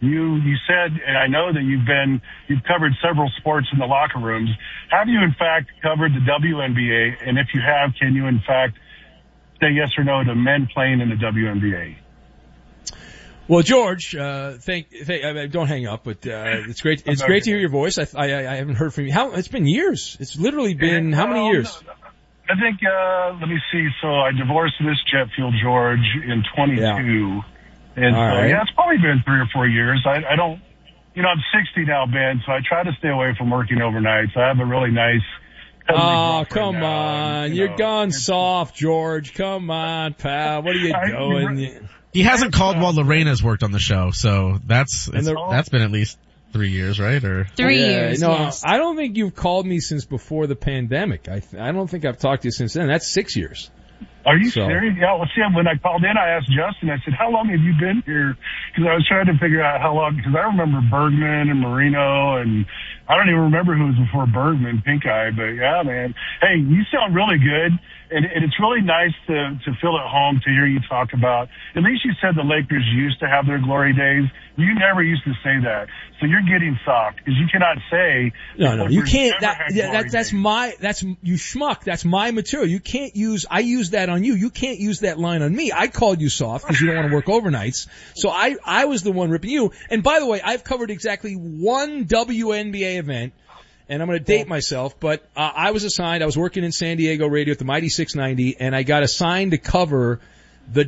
You said, and I know that you've covered several sports in the locker rooms. Have you in fact covered the WNBA? And if you have, can you in fact say yes or no to men playing in the WNBA? Well, George, don't hang up, but it's great. It's great to hear your voice. I haven't heard from you. It's been years. It's literally been how many years? I think let me see. So I divorced Miss Jetfield George in 22. Yeah. And all right. Yeah, it's probably been 3 or 4 years. I don't, I'm 60 now, Ben, so I try to stay away from working overnights. I have a really nice. Oh, come on. You're gone soft, George. Come on, pal. What are you doing? He hasn't called while Lorena's worked on the show, so that's been at least 3 years, right? Or 3 years. No, yes. I don't think you've called me since before the pandemic. I don't think I've talked to you since then. That's 6 years. Are you serious? Yeah, well, see, when I called in, I asked Justin, I said, how long have you been here? Because I was trying to figure out how long, because I remember Bergman and Marino, and I don't even remember who was before Bergman, Pink Eye, but yeah, man. Hey, you sound really good, and it's really nice to feel at home to hear you talk about, at least you said the Lakers used to have their glory days. You never used to say that. So you're getting soft, because you cannot say. No, you can't. That's you schmuck. That's my material. You can't I use that on you. You can't use that line on me. I called you soft because you don't want to work overnights. So I was the one ripping you. And by the way, I've covered exactly one WNBA event, and I'm going to date myself, but I was working in San Diego radio at the Mighty 690, and I got assigned to cover the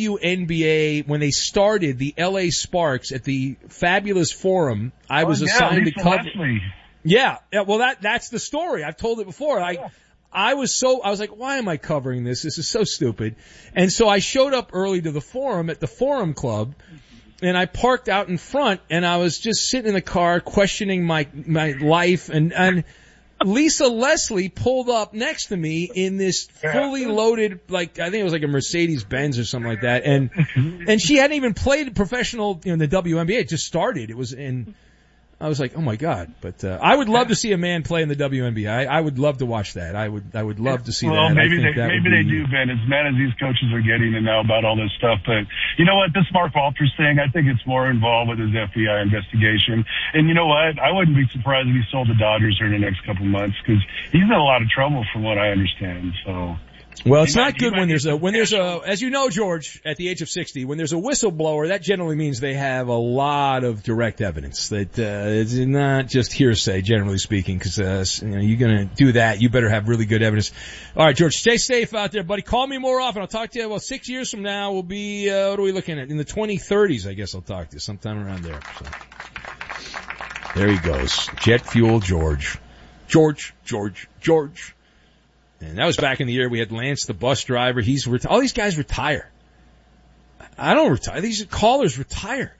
WNBA when they started the LA Sparks at the Fabulous Forum. I was assigned to cover. Leslie. Yeah. Well, that's the story. I've told it before. I was like, why am I covering this? This is so stupid. And so I showed up early to the Forum at the Forum Club, and I parked out in front, and I was just sitting in the car questioning my life, and Lisa Leslie pulled up next to me in this fully loaded, like, I think it was like a Mercedes-Benz or something like that, and she hadn't even played professional in the WNBA. It just started. I was like, oh my God. But, I would love to see a man play in the WNBA. I would love to watch that. I would love to see that. Well, maybe they do, Ben, as mad as these coaches are getting and now about all this stuff. But you know what? This Mark Walters thing, I think it's more involved with his FBI investigation. And you know what? I wouldn't be surprised if he sold the Dodgers here in the next couple of months, because he's in a lot of trouble from what I understand. So. Well, it's not good when there's a, as you know, George, at the age of 60, when there's a whistleblower, that generally means they have a lot of direct evidence. That it's not just hearsay, generally speaking, because you're going to do that, you better have really good evidence. All right, George, stay safe out there, buddy. Call me more often. I'll talk to you. Well, 6 years from now, we'll be what are we looking at? In the 2030s, I guess I'll talk to you sometime around there. So. There he goes, Jet Fuel George. George. And that was back in the year we had Lance, the bus driver. All these guys retire. I don't retire. These callers retire.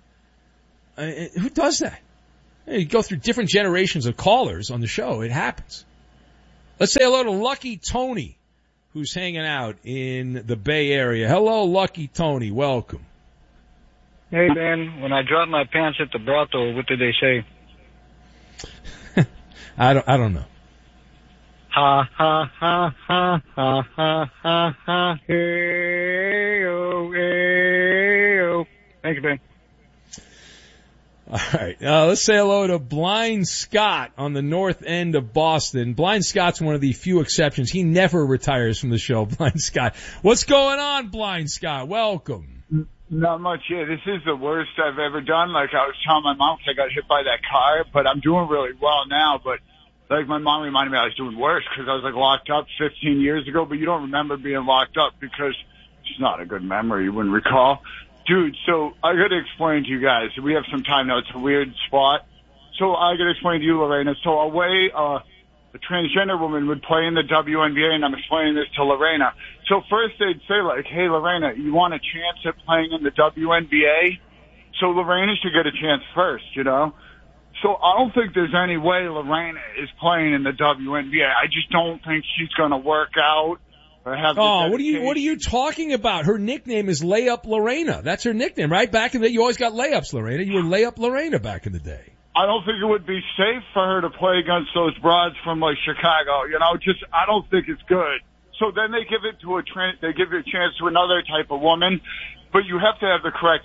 Who does that? You go through different generations of callers on the show. It happens. Let's say hello to Lucky Tony, who's hanging out in the Bay Area. Hello, Lucky Tony. Welcome. Hey, Ben. When I dropped my pants at the brothel, what did they say? I don't know. Ha, ha, ha, ha, ha, ha, ha, ha, hey-oh, hey-oh. Thank you, Ben. All right. Let's say hello to Blind Scott on the north end of Boston. Blind Scott's one of the few exceptions. He never retires from the show, Blind Scott. What's going on, Blind Scott? Welcome. Not much. Yeah, this is the worst I've ever done. Like, I was telling my mom I got hit by that car, but I'm doing really well now, but like, my mom reminded me I was doing worse because I was, like, locked up 15 years ago, but you don't remember being locked up because it's not a good memory. You wouldn't recall. Dude, so I got to explain to you guys. We have some time now. It's a weird spot. So I got to explain to you, Lorena. So a way a transgender woman would play in the WNBA, and I'm explaining this to Lorena. So first they'd say, like, hey, Lorena, you want a chance at playing in the WNBA? So Lorena should get a chance first, you know? So I don't think there's any way Lorena is playing in the WNBA. I just don't think she's going to work out or have. Oh, what are you talking about? Her nickname is Layup Lorena. That's her nickname, right? Back in the day, you always got layups, Lorena. You were Layup Lorena back in the day. I don't think it would be safe for her to play against those broads from like Chicago. You know, just I don't think it's good. So then they give it to they give you a chance to another type of woman, but you have to have the correct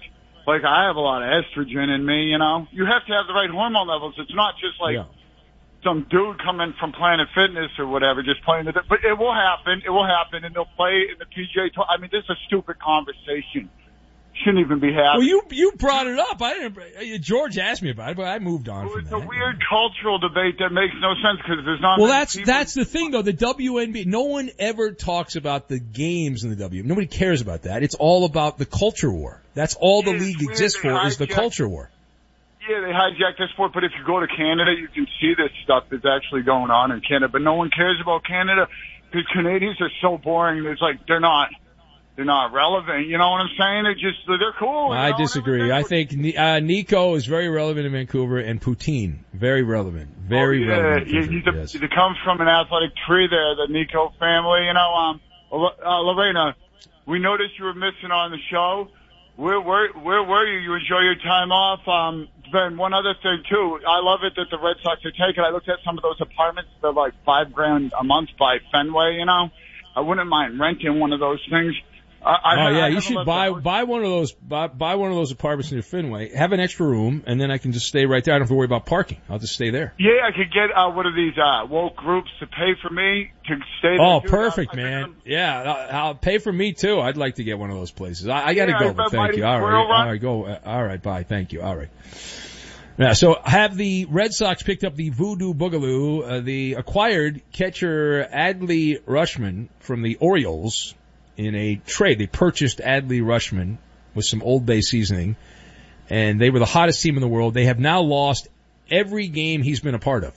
like I have a lot of estrogen in me, you know. You have to have the right hormone levels. It's not just like some dude coming from Planet Fitness or whatever, just playing but it will happen. It will happen, and they'll play in the PGA Tour. I mean, this is a stupid conversation. Shouldn't even be happening. Well, you brought it up. George asked me about it, but I moved on from that. It's a weird cultural debate that makes no sense because there's not. Well, that's the thing though. The WNBA. No one ever talks about the games in the WNBA. Nobody cares about that. It's all about the culture war. That's all the league exists for is the culture war. Yeah, they hijacked this sport, but if you go to Canada, you can see this stuff that's actually going on in Canada. But no one cares about Canada because Canadians are so boring. It's like they're not relevant. You know what I'm saying? They're cool. I disagree. I think Nico is very relevant in Vancouver, and Poutine, very relevant. Very relevant. It comes from an athletic tree there, the Nico family. You know, Lorena, we noticed you were missing on the show. Where were you? You enjoy your time off? Ben, one other thing too. I love it that the Red Sox are taking. I looked at some of those apartments. They're like $5,000 a month by Fenway. You know, I wouldn't mind renting one of those things. You should buy one of those. Buy one of those apartments near Fenway. Have an extra room, and then I can just stay right there. I don't have to worry about parking. I'll just stay there. Yeah, I could get one of these woke groups to pay for me to stay there. Oh, perfect, man. Yeah, I'll pay for me too. I'd like to get one of those places. I got to go, but thank you. All right, go. All right, bye. Thank you. All right. Now, so have the Red Sox picked up the Voodoo Boogaloo, the acquired catcher Adley Rutschman from the Orioles. In a trade, they purchased Adley Rutschman with some Old Bay seasoning, and they were the hottest team in the world. They have now lost every game he's been a part of.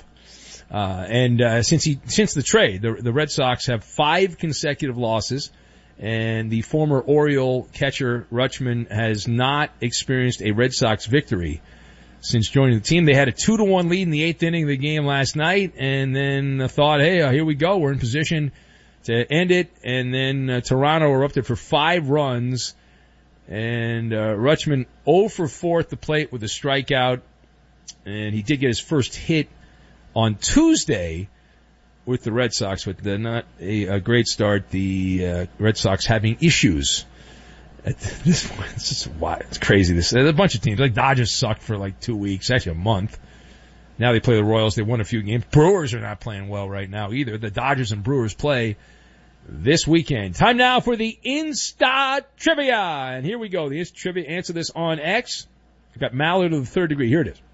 Since the trade, the Red Sox have 5 consecutive losses, and the former Oriole catcher Rutschman has not experienced a Red Sox victory since joining the team. They had a 2-1 lead in the 8th inning of the game last night, and then thought, hey, here we go. We're in position to end it, and then Toronto erupted for 5 runs, and Rutschman 0 for 4 at the plate with a strikeout, and he did get his first hit on Tuesday with the Red Sox, but not a great start. The Red Sox having issues at this point. It's just wild. It's crazy. There's a bunch of teams. Like Dodgers sucked for like 2 weeks, actually a month. Now they play the Royals. They won a few games. Brewers are not playing well right now either. The Dodgers and Brewers play this weekend. Time now for the Insta Trivia. And here we go. The Insta Trivia. Answer this on X. I've got Mallard of the Third Degree. Here it is.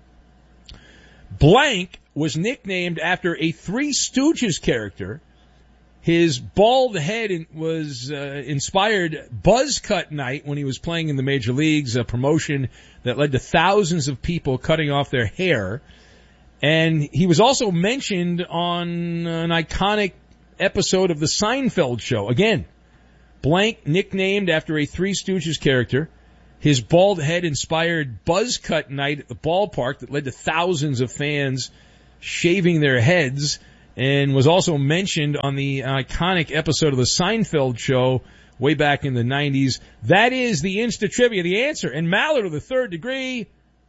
Blank was nicknamed after a Three Stooges character. His bald head was inspired Buzz Cut Night when he was playing in the major leagues, a promotion that led to thousands of people cutting off their hair. And he was also mentioned on an iconic episode of the Seinfeld show. Again, Blank nicknamed after a Three Stooges character. His bald head inspired Buzz Cut Night at the ballpark that led to thousands of fans shaving their heads, and was also mentioned on the iconic episode of the Seinfeld show way back in the 90s. That is the Insta Trivia, the answer. And Mallard of the Third Degree,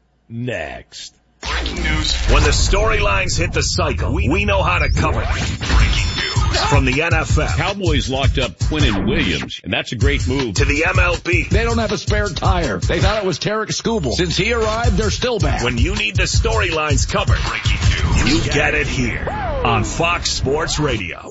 next. Breaking news. When the storylines hit the cycle, we know how to cover it. Breaking news from the NFL. Cowboys locked up Quinnen Williams, and that's a great move. To the MLB. They don't have a spare tire. They thought it was Tarek Skubal. Since he arrived, they're still bad. When you need the storylines covered, breaking news, you get it here on Fox Sports Radio.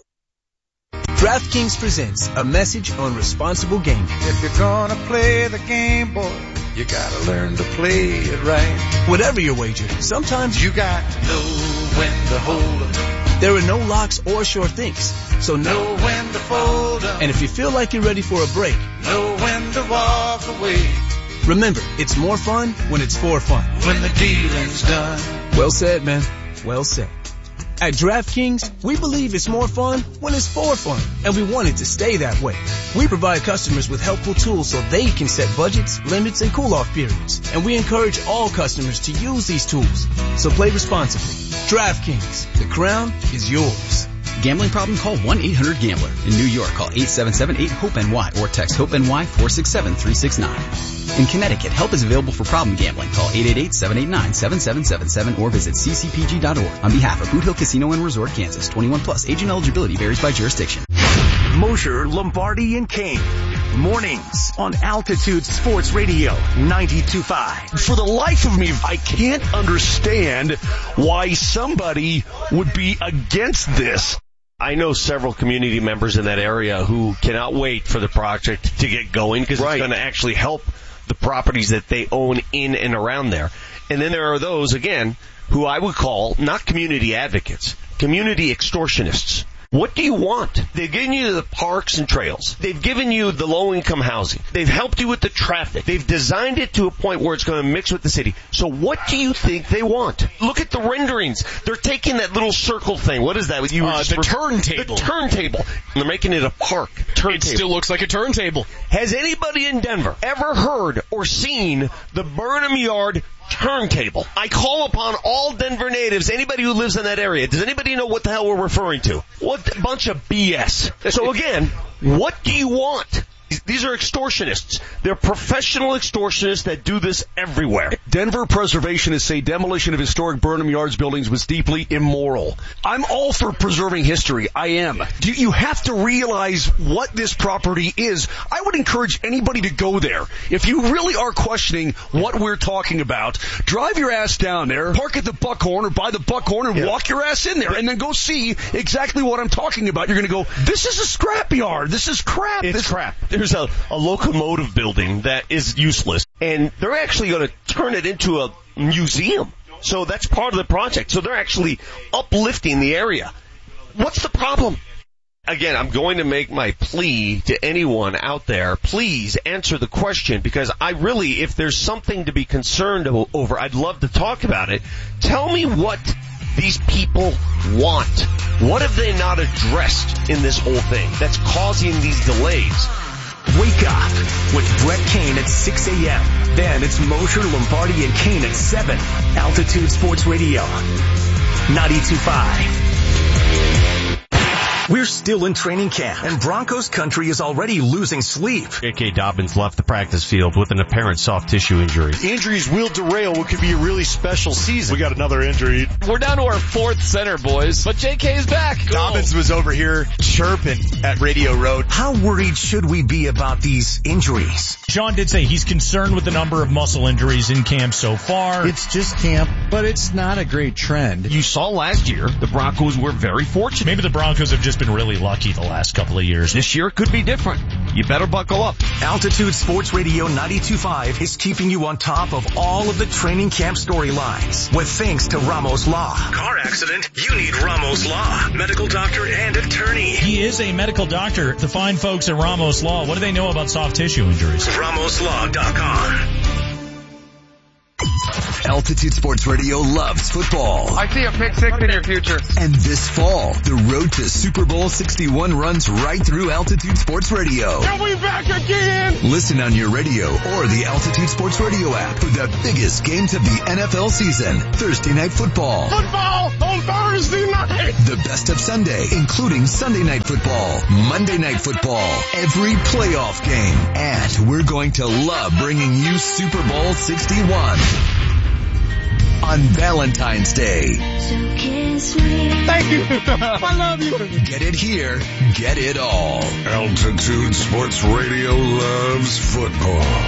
DraftKings presents a message on responsible gaming. If you're gonna play the game, boy, you gotta learn to play it right. Whatever your wager, sometimes you got to know when to hold 'em. There are no locks or sure things, so know when to fold 'em. And if you feel like you're ready for a break, know when to walk away. Remember, it's more fun when it's for fun. When the dealing's done. Well said, man. Well said. At DraftKings, we believe it's more fun when it's for fun, and we want it to stay that way. We provide customers with helpful tools so they can set budgets, limits, and cool-off periods, and we encourage all customers to use these tools. So play responsibly. DraftKings, the crown is yours. Gambling problem? Call 1-800-GAMBLER. In New York, call 877-8-HOPE-NY or text HOPE-NY 467-369. In Connecticut, help is available for problem gambling. Call 888-789-7777 or visit ccpg.org. On behalf of Boot Hill Casino and Resort, Kansas, 21 plus. Age and eligibility varies by jurisdiction. Mosher, Lombardi, and Kane. Mornings on Altitude Sports Radio 92.5. For the life of me, I can't understand why somebody would be against this. I know several community members in that area who cannot wait for the project to get going because it's going to actually help the properties that they own in and around there. And then there are those, again, who I would call not community advocates, community extortionists. What do you want? They've given you the parks and trails. They've given you the low-income housing. They've helped you with the traffic. They've designed it to a point where it's going to mix with the city. So what do you think they want? Look at the renderings. They're taking that little circle thing. What is that? The turntable. The turntable. And they're making it a park. Turntable. It still looks like a turntable. Has anybody in Denver ever heard or seen the Burnham Yard turntable? I call upon all Denver natives, anybody who lives in that area. Does anybody know what the hell we're referring to? What a bunch of BS. So again, what do you want? These are extortionists. They're professional extortionists that do this everywhere. Denver preservationists say demolition of historic Burnham Yards buildings was deeply immoral. I'm all for preserving history. I am. You have to realize what this property is. I would encourage anybody to go there. If you really are questioning what we're talking about, drive your ass down there, park at the Buckhorn or by the Buckhorn and walk your ass in there and then go see exactly what I'm talking about. You're going to go, this is a scrapyard. This is crap. It's crap. There's a locomotive building that is useless, and they're actually going to turn it into a museum. So that's part of the project. So they're actually uplifting the area. What's the problem? Again, I'm going to make my plea to anyone out there. Please answer the question, because I really, if there's something to be concerned over, I'd love to talk about it. Tell me what these people want. What have they not addressed in this whole thing that's causing these delays? Wake up with Brett Kane at 6 a.m. Then it's Mosher, Lombardi, and Kane at 7. Altitude Sports Radio 92.5. We're still in training camp, and Broncos country is already losing sleep. J.K. Dobbins left the practice field with an apparent soft tissue injury. Injuries will derail what could be a really special season. We got another injury. We're down to our fourth center, boys, but J.K. is back. Cool. Dobbins was over here chirping at Radio Road. How worried should we be about these injuries? Sean did say he's concerned with the number of muscle injuries in camp so far. It's just camp, but it's not a great trend. You saw last year, the Broncos were very fortunate. Maybe the Broncos have just been really lucky the last couple of years. This year it could be different. You better buckle up. Altitude Sports Radio 92.5 is keeping you on top of all of the training camp storylines with thanks to Ramos Law. Car accident? You need Ramos Law. Medical doctor and attorney. He is a medical doctor. The fine folks at Ramos Law, what do they know about soft tissue injuries? RamosLaw.com. Altitude Sports Radio loves football. I see a pick six in your future. And this fall, the road to Super Bowl 61 runs right through Altitude Sports Radio. And we back again! Listen on your radio or the Altitude Sports Radio app for the biggest games of the NFL season. Thursday Night Football. Football on Thursday night! The best of Sunday, including Sunday Night Football, Monday Night Football, every playoff game. And we're going to love bringing you Super Bowl 61. On Valentine's Day. Thank you. I love you. Get it here. Get it all. Altitude Sports Radio loves football.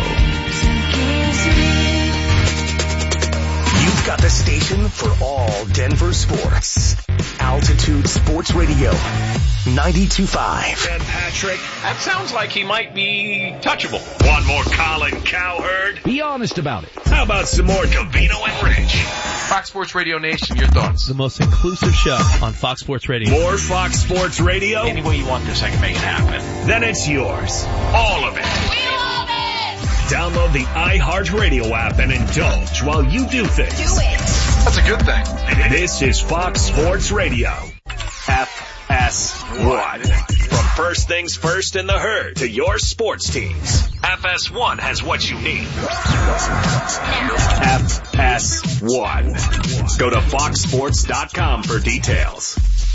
You've got the station for all Denver sports. Altitude Sports Radio 92.5. Ben Patrick, that sounds like he might be touchable. Want more Colin Cowherd? Be honest about it. How about some more Covino and Rich? Fox Sports Radio Nation, your thoughts? The most inclusive show on Fox Sports Radio. More Fox Sports Radio? Any way you want this, I can make it happen. Then it's yours. All of it. We love it! Download the iHeartRadio app and indulge while you do things. Do it! That's a good thing. This is Fox Sports Radio. FS1. From first things first in the herd to your sports teams, FS1 has what you need. FS1. Go to foxsports.com for details.